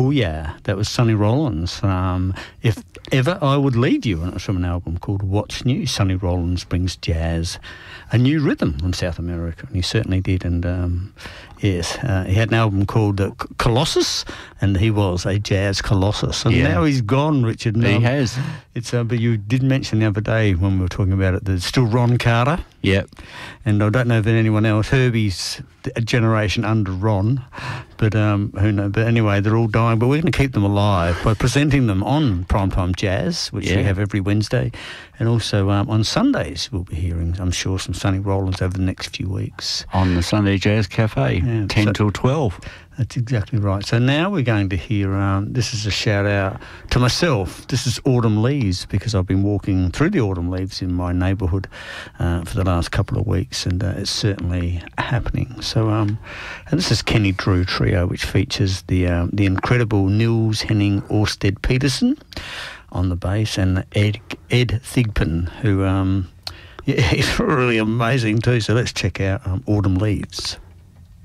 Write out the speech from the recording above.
Oh, yeah, that was Sonny Rollins. If Ever I Would Leave You, and it's from an album called What's New. Sonny Rollins brings jazz a new rhythm from South America, and he certainly did. And yes, he had an album called Colossus, and he was a jazz colossus. And now he's gone, Richard. He has. But you did mention the other day when we were talking about it, there's still Ron Carter. Yep. And I don't know if anyone else, Herbie's a generation under Ron, but who knows? But anyway, they're all dying. But we're going to keep them alive by presenting them on Primetime Jazz, which we have every Wednesday, and also on Sundays we'll be hearing, I'm sure, some Sonny Rollins over the next few weeks on the Sunday Jazz Cafe, 10 till 12. That's exactly right. So now we're going to hear, this is a shout out to myself. This is Autumn Leaves, because I've been walking through the autumn leaves in my neighbourhood for the last couple of weeks, and it's certainly happening. So and this is Kenny Drew Trio, which features the incredible Nils Henning Orsted Peterson on the bass, and Ed Thigpen, who he's really amazing too. So let's check out Autumn Leaves.